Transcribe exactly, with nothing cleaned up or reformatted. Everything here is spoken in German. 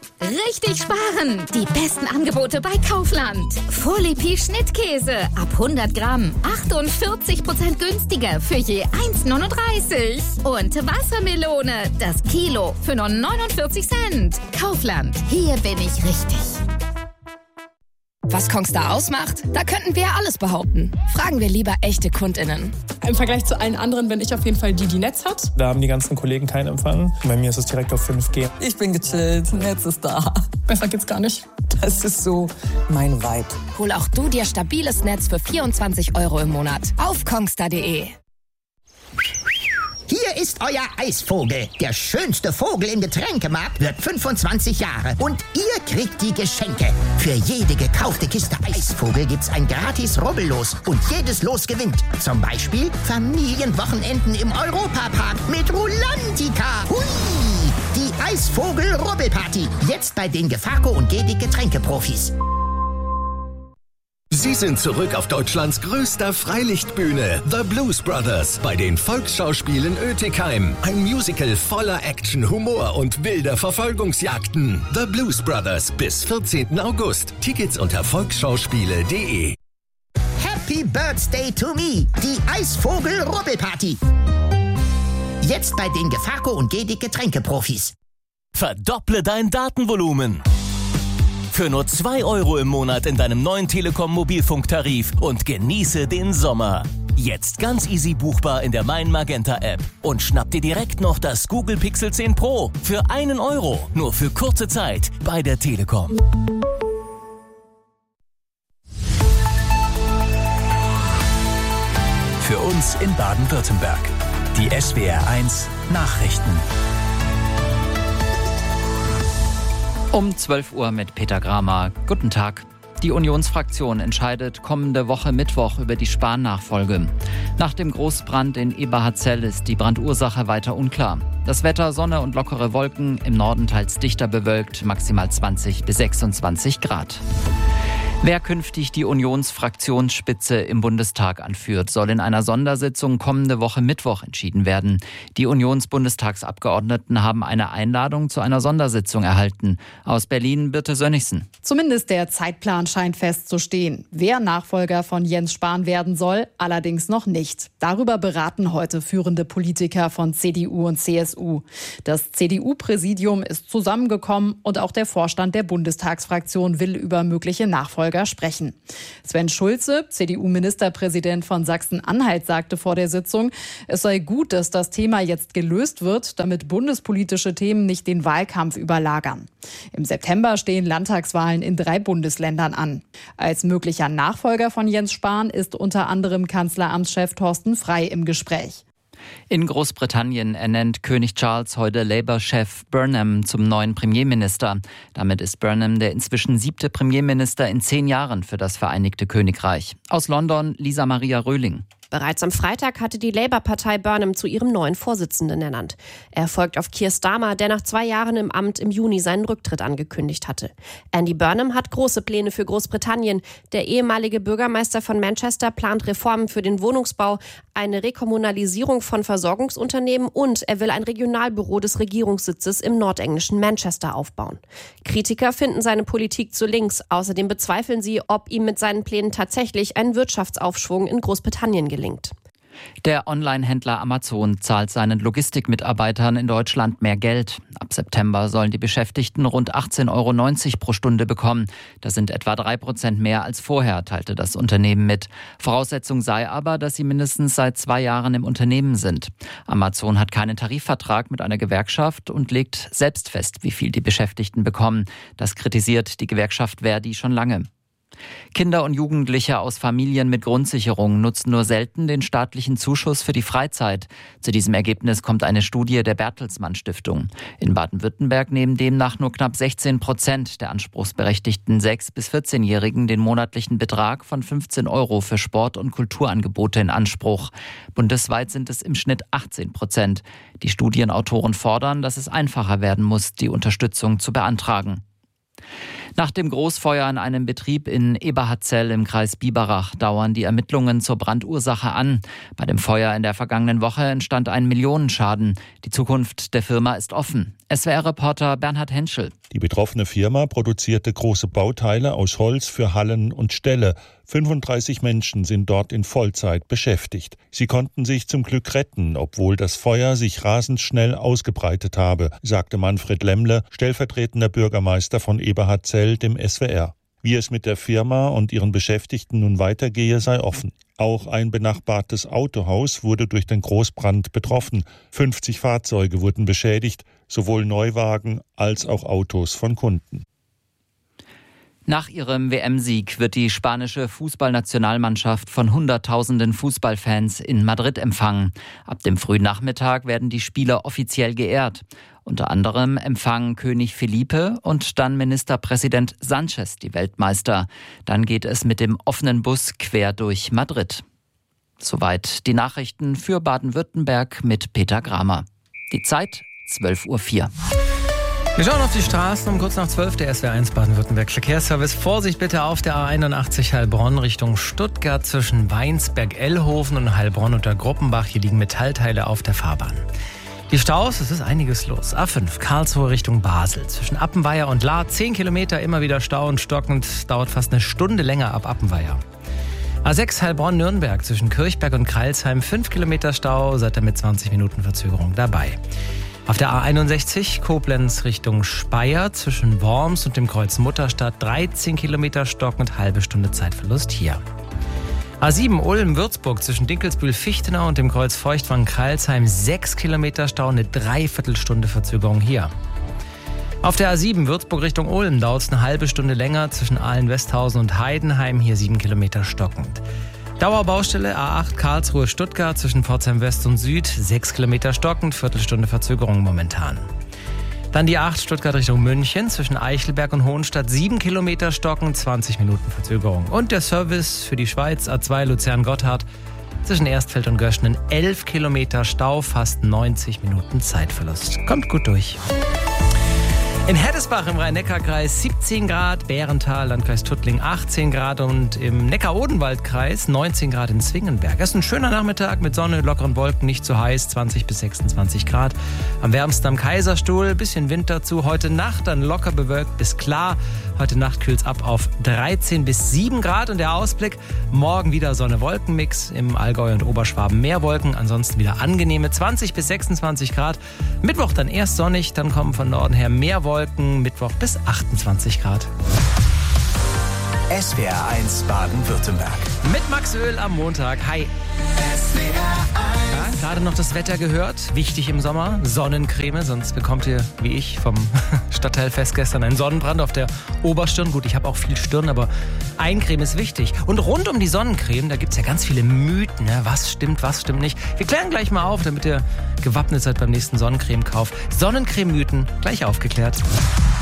Richtig sparen! Die besten Angebote bei Kaufland. Folie Schnittkäse ab hundert Gramm. achtundvierzig Prozent günstiger für je eins neununddreißig. Und Wassermelone, das Kilo für nur neunundvierzig Cent. Kaufland, hier bin ich richtig. Was Kongstar ausmacht? Da könnten wir ja alles behaupten. Fragen wir lieber echte KundInnen. Im Vergleich zu allen anderen bin ich auf jeden Fall die, die Netz hat. Da haben die ganzen Kollegen keinen Empfang. Bei mir ist es direkt auf fünf G. Ich bin gechillt, Netz ist da. Besser geht's gar nicht. Das ist so mein Vibe. Hol auch du dir stabiles Netz für vierundzwanzig Euro im Monat auf kongstar punkt de. Hier ist euer Eisvogel. Der schönste Vogel im Getränkemarkt wird fünfundzwanzig Jahre. Und ihr kriegt die Geschenke. Für jede gekaufte Kiste Eisvogel gibt's ein gratis Rubbellos. Und jedes Los gewinnt. Zum Beispiel Familienwochenenden im Europapark mit Rulantica. Hui! Die Eisvogel-Rubbelparty. Jetzt bei den Gefaco und Gedig Getränkeprofis. Sie sind zurück auf Deutschlands größter Freilichtbühne, The Blues Brothers, bei den Volksschauspielen Oetikheim. Ein Musical voller Action, Humor und wilder Verfolgungsjagden. The Blues Brothers bis vierzehnten August. Tickets unter volksschauspiele punkt de. Happy Birthday to me, die Eisvogel-Rubbelparty. Jetzt bei den Gefaco und Gedig Getränkeprofis. Verdopple dein Datenvolumen. Für nur zwei Euro im Monat in deinem neuen Telekom-Mobilfunktarif und genieße den Sommer. Jetzt ganz easy buchbar in der Mein Magenta App. Und schnapp dir direkt noch das Google Pixel zehn Pro für einen Euro. Nur für kurze Zeit bei der Telekom. Für uns in Baden-Württemberg. Die S W R eins Nachrichten. Um zwölf Uhr mit Peter Gramer. Guten Tag. Die Unionsfraktion entscheidet kommende Woche Mittwoch über die Spahn-Nachfolge. Nach dem Großbrand in Eberhard-Zell ist die Brandursache weiter unklar. Das Wetter, Sonne und lockere Wolken, im Norden teils dichter bewölkt, maximal zwanzig bis sechsundzwanzig Grad. Wer künftig die Unionsfraktionsspitze im Bundestag anführt, soll in einer Sondersitzung kommende Woche Mittwoch entschieden werden. Die Unionsbundestagsabgeordneten haben eine Einladung zu einer Sondersitzung erhalten. Aus Berlin Birte Sönnigsen. Zumindest der Zeitplan scheint festzustehen. Wer Nachfolger von Jens Spahn werden soll, allerdings noch nicht. Darüber beraten heute führende Politiker von C D U und C S U. Das C D U-Präsidium ist zusammengekommen und auch der Vorstand der Bundestagsfraktion will über mögliche Nachfolger sprechen. Sven Schulze, C D U-Ministerpräsident von Sachsen-Anhalt, sagte vor der Sitzung, es sei gut, dass das Thema jetzt gelöst wird, damit bundespolitische Themen nicht den Wahlkampf überlagern. Im September stehen Landtagswahlen in drei Bundesländern an. Als möglicher Nachfolger von Jens Spahn ist unter anderem Kanzleramtschef Thorsten Frey im Gespräch. In Großbritannien ernennt König Charles heute Labour-Chef Burnham zum neuen Premierminister. Damit ist Burnham der inzwischen siebte Premierminister in zehn Jahren für das Vereinigte Königreich. Aus London Lisa Maria Röhling. Bereits am Freitag hatte die Labour-Partei Burnham zu ihrem neuen Vorsitzenden ernannt. Er folgt auf Keir Starmer, der nach zwei Jahren im Amt im Juni seinen Rücktritt angekündigt hatte. Andy Burnham hat große Pläne für Großbritannien. Der ehemalige Bürgermeister von Manchester plant Reformen für den Wohnungsbau, eine Rekommunalisierung von Versorgungsunternehmen und er will ein Regionalbüro des Regierungssitzes im nordenglischen Manchester aufbauen. Kritiker finden seine Politik zu links. Außerdem bezweifeln sie, ob ihm mit seinen Plänen tatsächlich ein Wirtschaftsaufschwung in Großbritannien gelingt. Der Online-Händler Amazon zahlt seinen Logistikmitarbeitern in Deutschland mehr Geld. Ab September sollen die Beschäftigten rund achtzehn Euro neunzig pro Stunde bekommen. Das sind etwa drei Prozent mehr als vorher, teilte das Unternehmen mit. Voraussetzung sei aber, dass sie mindestens seit zwei Jahren im Unternehmen sind. Amazon hat keinen Tarifvertrag mit einer Gewerkschaft und legt selbst fest, wie viel die Beschäftigten bekommen. Das kritisiert die Gewerkschaft Verdi schon lange. Kinder und Jugendliche aus Familien mit Grundsicherung nutzen nur selten den staatlichen Zuschuss für die Freizeit. Zu diesem Ergebnis kommt eine Studie der Bertelsmann Stiftung. In Baden-Württemberg nehmen demnach nur knapp sechzehn Prozent der anspruchsberechtigten sechs- bis vierzehnjährigen den monatlichen Betrag von fünfzehn Euro für Sport- und Kulturangebote in Anspruch. Bundesweit sind es im Schnitt achtzehn Prozent. Die Studienautoren fordern, dass es einfacher werden muss, die Unterstützung zu beantragen. Nach dem Großfeuer in einem Betrieb in Eberhard-Zell im Kreis Biberach dauern die Ermittlungen zur Brandursache an. Bei dem Feuer in der vergangenen Woche entstand ein Millionenschaden. Die Zukunft der Firma ist offen. S W R-Reporter Bernhard Henschel. Die betroffene Firma produzierte große Bauteile aus Holz für Hallen und Ställe. fünfunddreißig Menschen sind dort in Vollzeit beschäftigt. Sie konnten sich zum Glück retten, obwohl das Feuer sich rasend schnell ausgebreitet habe, sagte Manfred Lemmle, stellvertretender Bürgermeister von Eberhardzell, dem S W R. Wie es mit der Firma und ihren Beschäftigten nun weitergehe, sei offen. Auch ein benachbartes Autohaus wurde durch den Großbrand betroffen. fünfzig Fahrzeuge wurden beschädigt, sowohl Neuwagen als auch Autos von Kunden. Nach ihrem W M-Sieg wird die spanische Fußballnationalmannschaft von Hunderttausenden Fußballfans in Madrid empfangen. Ab dem frühen Nachmittag werden die Spieler offiziell geehrt. Unter anderem empfangen König Felipe und dann Ministerpräsident Sánchez die Weltmeister. Dann geht es mit dem offenen Bus quer durch Madrid. Soweit die Nachrichten für Baden-Württemberg mit Peter Gramer. Die Zeit zwölf Uhr vier. Wir schauen auf die Straßen um kurz nach zwölf, der S W R eins Baden-Württemberg Verkehrsservice. Vorsicht bitte auf der A einundachtzig Heilbronn Richtung Stuttgart zwischen Weinsberg-Ellhofen und Heilbronn unter Gruppenbach. Hier liegen Metallteile auf der Fahrbahn. Die Staus, es ist einiges los. A fünf, Karlsruhe Richtung Basel. Zwischen Appenweier und Lahr zehn Kilometer, immer wieder Stau und stockend. Dauert fast eine Stunde länger ab Appenweier. A sechs, Heilbronn-Nürnberg. Zwischen Kirchberg und Kreilsheim fünf Kilometer Stau, seid ihr mit zwanzig Minuten Verzögerung dabei. Auf der A einundsechzig, Koblenz Richtung Speyer. Zwischen Worms und dem Kreuz Mutterstadt dreizehn Kilometer stockend, halbe Stunde Zeitverlust hier. A sieben, Ulm-Würzburg zwischen Dinkelsbühl-Fichtenau und dem Kreuz Feuchtwangen-Kreilsheim sechs Kilometer Stau, eine Dreiviertelstunde Verzögerung hier. Auf der A sieben, Würzburg Richtung Ulm, dauert es eine halbe Stunde länger zwischen Ahlen-Westhausen und Heidenheim, hier sieben Kilometer stockend. Dauerbaustelle A acht, Karlsruhe-Stuttgart zwischen Pforzheim West und Süd, sechs Kilometer stockend, Viertelstunde Verzögerung momentan. Dann die A acht, Stuttgart Richtung München, zwischen Eichelberg und Hohenstadt, sieben Kilometer stockend, zwanzig Minuten Verzögerung. Und der Service für die Schweiz, A zwei, Luzern-Gotthard, zwischen Erstfeld und Göschenen, elf Kilometer Stau, fast neunzig Minuten Zeitverlust. Kommt gut durch. In Heddesbach im Rhein-Neckar-Kreis siebzehn Grad, Bärental, Landkreis Tuttling achtzehn Grad und im Neckar-Odenwald-Kreis neunzehn Grad in Zwingenberg. Es ist ein schöner Nachmittag mit Sonne, lockeren Wolken, nicht zu heiß, zwanzig bis sechsundzwanzig Grad. Am wärmsten am Kaiserstuhl, bisschen Wind dazu. Heute Nacht dann locker bewölkt bis klar. Heute Nacht kühlt es ab auf dreizehn bis sieben Grad und der Ausblick, morgen wieder Sonne-Wolken-Mix, im Allgäu und Oberschwaben mehr Wolken, ansonsten wieder angenehme zwanzig bis sechsundzwanzig Grad. Mittwoch dann erst sonnig, dann kommen von Norden her mehr Wolken. Wolken, Mittwoch bis achtundzwanzig Grad. S W R eins Baden-Württemberg. Mit Max Öl am Montag. Hi. S W R eins. Ja, gerade noch das Wetter gehört. Wichtig im Sommer. Sonnencreme, sonst bekommt ihr, wie ich, vom Stadtteilfest gestern einen Sonnenbrand auf der Oberstirn. Gut, ich habe auch viel Stirn, aber Eincreme ist wichtig. Und rund um die Sonnencreme, da gibt es ja ganz viele Mythen. Ne? Was stimmt, was stimmt nicht. Wir klären gleich mal auf, damit ihr gewappnet seid beim nächsten Sonnencreme-Kauf. Sonnencreme-Mythen, gleich aufgeklärt.